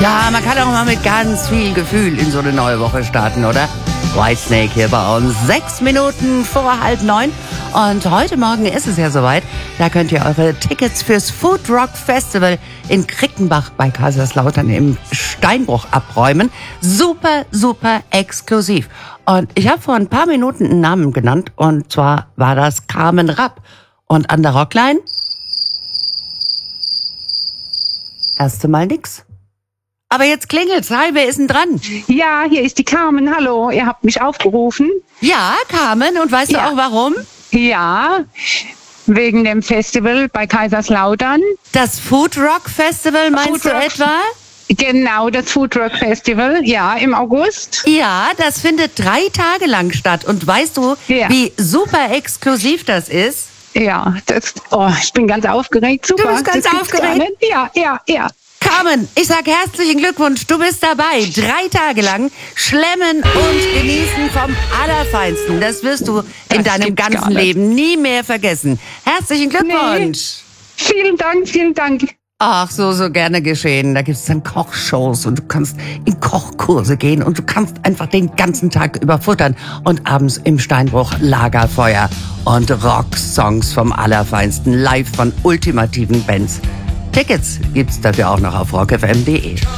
Ja, man kann auch mal mit ganz viel Gefühl in so eine neue Woche starten, oder? Whitesnake hier bei uns, 6 Minuten vor 8:30. Und heute Morgen ist es ja soweit. Da könnt ihr eure Tickets fürs Food Rock Festival in Krickenbach bei Kaiserslautern im Steinbruch abräumen. Super, super exklusiv. Und ich habe vor ein paar Minuten einen Namen genannt. Und zwar war das Carmen Rapp. Und an der Rockline? Erste Mal nix. Aber jetzt klingelt's. Hi, wer ist denn dran? Ja, hier ist die Carmen. Hallo, ihr habt mich aufgerufen. Ja, Carmen. Und weißt du auch warum? Ja, wegen dem Festival bei Kaiserslautern. Das Food Rock Festival meinst du etwa? Genau, das Food Rock Festival, ja, im August. Ja, das findet 3 Tage lang statt. Und weißt du, wie super exklusiv das ist? Ja, ich bin ganz aufgeregt. Super. Du bist ganz aufgeregt? Ja. Carmen, ich sag herzlichen Glückwunsch, du bist dabei. 3 Tage lang schlemmen und genießen vom Allerfeinsten. Das wirst du in deinem ganzen Leben nie mehr vergessen. Herzlichen Glückwunsch. Nee. Vielen Dank. Ach, so gerne geschehen. Da gibt's dann Kochshows und du kannst in Kochkurse gehen und du kannst einfach den ganzen Tag über futtern und abends im Steinbruch Lagerfeuer und Rocksongs vom Allerfeinsten live von ultimativen Bands. Tickets gibt's dafür auch noch auf rockfm.de.